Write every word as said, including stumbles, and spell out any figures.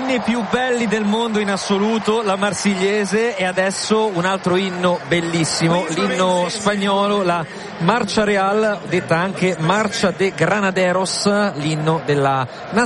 inni più belli del mondo in assoluto, la Marsigliese, e adesso un altro inno bellissimo, l'inno spagnolo, la Marcha Real, detta anche Marcha de Granaderos, l'inno della